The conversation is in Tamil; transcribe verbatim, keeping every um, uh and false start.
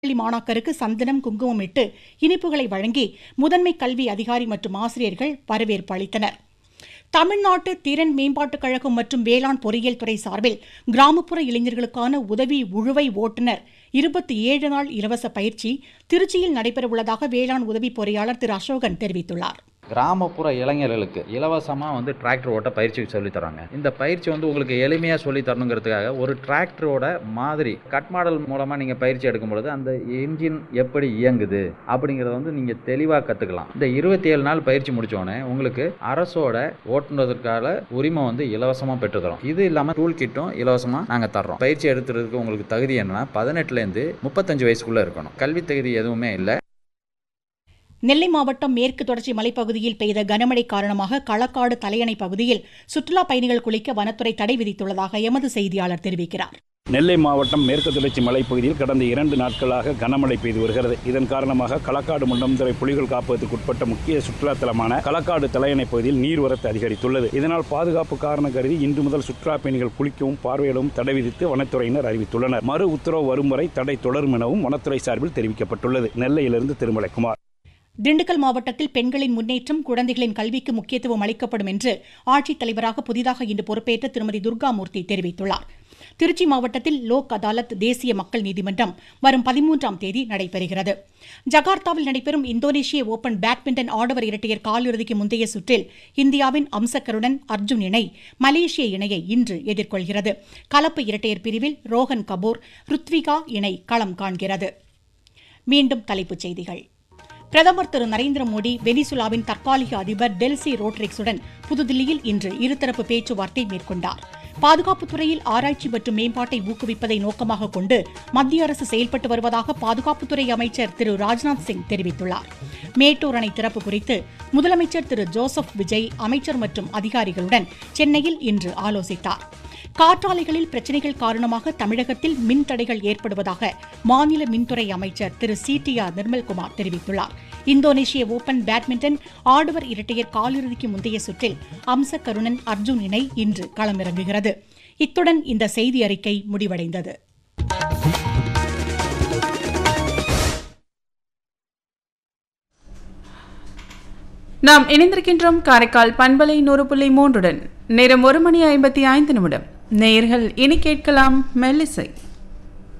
பள்ளி மாணாக்கருக்கு சந்தனம் குங்குமம் இட்டு இனிப்புகளை வழங்கி முதன்மை கல்வி அதிகாரி மற்றும் ஆசிரியர்கள் வரவேற்பு அளித்தனர். தமிழ்நாட்டு திறன் மேம்பாட்டுக் கழகம் மற்றும் வேளாண் பொறியியல் துறை சார்பில் கிராமப்புற இளைஞர்களுக்கான உதவி உழுவை ஓட்டுநர் இருபத்தி ஏழு நாள் இலவச பயிற்சி திருச்சியில் நடைபெறவுள்ளதாக வேளாண் உதவி பொறியாளர் திரு அசோகன் தெரிவித்துள்ளார். கிராமப்புற இளைஞர்களுக்கு இலவசமாக வந்து டிராக்டர் ஓட்ட பயிற்சி சொல்லித் தராங்க. இந்த பயிற்சி வந்து உங்களுக்கு எளிமையாக சொல்லி தரணுங்கிறதுக்காக ஒரு டிராக்டரோட மாதிரி கட் மாடல் மூலமாக நீங்கள் பயிற்சி எடுக்கும் பொழுது அந்த என்ஜின் எப்படி இயங்குது அப்படிங்கிறத வந்து நீங்கள் தெளிவாக கற்றுக்கலாம். இந்த இருபத்தி ஏழு நாள் பயிற்சி முடித்தோடனே உங்களுக்கு அரசோட ஓட்டுனதற்கான உரிமை வந்து இலவசமாக பெற்றுத்தரோம். இது இல்லாமல் டூல் கிட்டும் இலவசமாக நாங்கள் தர்றோம். பயிற்சி எடுத்துறதுக்கு உங்களுக்கு தகுதி என்னன்னா பதினெட்டுலேருந்து முப்பத்தஞ்சு வயசுக்குள்ளே இருக்கணும். கல்வி தகுதி எதுவுமே இல்லை. நெல்லை மாவட்டம் மேற்கு தொடர்ச்சி மலைப்பகுதியில் பெய்த கனமழை காரணமாக களக்காடு தலையணை பகுதியில் சுற்றுலா பயணிகள் குளிக்க வனத்துறை தடை விதித்துள்ளதாக எமது செய்தியாளர் தெரிவிக்கிறார். நெல்லை மாவட்டம் மேற்கு தொடர்ச்சி மலைப்பகுதியில் கடந்த இரண்டு நாட்களாக கனமழை பெய்து வருகிறது. இதன் காரணமாக களக்காடு முண்டம்துறை புலிகள் காப்பகத்துக்கு உட்பட்ட முக்கிய சுற்றுலா தலமான களக்காடு தலையணை பகுதியில் நீர்வரத்து அதிகரித்துள்ளது. இதனால் பாதுகாப்பு காரணம் கருதி இன்று முதல் சுற்றுலா பயணிகள் குளிக்கவும் பார்வையிடவும் தடை விதித்து வனத்துறையினர் அறிவித்துள்ளனர். மறு உத்தரவு வரும் வரை தடை தொடரும் எனவும் வனத்துறை சார்பில் தெரிவிக்கப்பட்டுள்ளது. நெல்லையிலிருந்து திருமலைக்குமார். திண்டுக்கல் மாவட்டத்தில் பெண்களின் முன்னேற்றம், குழந்தைகளின் கல்விக்கு முக்கியத்துவம் அளிக்கப்படும் என்று ஆட்சித்தலைவராக புதிதாக இன்று பொறுப்பேற்ற திருமதி துர்காமூர்த்தி தெரிவித்துள்ளார். திருச்சி மாவட்டத்தில் லோக் அதாலத் தேசிய மக்கள் நீதிமன்றம் வரும் பதிமூன்றாம் தேதி நடைபெறுகிறது. ஜகார்த்தாவில் நடைபெறும் இந்தோனேஷிய ஓபன் பேட்மிண்டன் ஆடவர் இரட்டையர் காலிறுதிக்கு முந்தைய சுற்றில் இந்தியாவின் அம்சக்கருடன் அர்ஜுன் இணை மலேசிய இணையை இன்று எதிர்கொள்கிறது. கலப்பு இரட்டையர் பிரிவில் ரோஹன் கபூர் ருத்விகா இணை களம் காண்கிறது. மீண்டும் தலைப்புச் செய்திகள். பிரதமர் திரு நரேந்திர மோடி வெனிசுலாவின் தற்காலிக அதிபர் டெல்சி ரோட்ரிக்ஸுடன் புதுதில்லியில் இன்று இருதரப்பு பேச்சுவார்த்தை மேற்கொண்டார். பாதுகாப்புத் துறையில் ஆராய்ச்சி மற்றும் மேம்பாட்டை ஊக்குவிப்பதை நோக்கமாக கொண்டு மத்திய அரசு செயல்பட்டு வருவதாக பாதுகாப்புத்துறை அமைச்சர் திரு ராஜ்நாத் சிங் தெரிவித்துள்ளார். மேட்டூர் அணை திறப்பு குறித்து முதலமைச்சர் திரு ஜோசப் விஜய் அமைச்சர் மற்றும் அதிகாரிகளுடன் சென்னையில் இன்று ஆலோசித்தார். காற்றாலைகளில் பிரச்சினைகள் காரணமாக தமிழகத்தில் மின் தடைகள் ஏற்படுவதாக மாநில மின்துறை அமைச்சர் திரு சி டி ஆர் நிர்மல்குமார் தெரிவித்துள்ளார். இந்தோனேஷிய ஓபன் பேட்மிண்டன் ஆடவர் இரட்டையர் காலிறுதிக்கு முந்தைய சுற்றில் அம்சக்கருணன் அர்ஜுன் இணை இன்று களமிறங்குகிறது. இத்துடன் இந்த செய்தி அறிக்கை முடிவடைந்தது. நாம் இணைந்திருக்கின்றோம் காரைக்கால் பண்பலை நூறு புள்ளி மூன்றுடன். நேரம் ஒரு மணி ஐம்பத்தி ஐந்து நிமிடம். நேயர்கள் இனி கேட்கலாம் மெல்லிசை.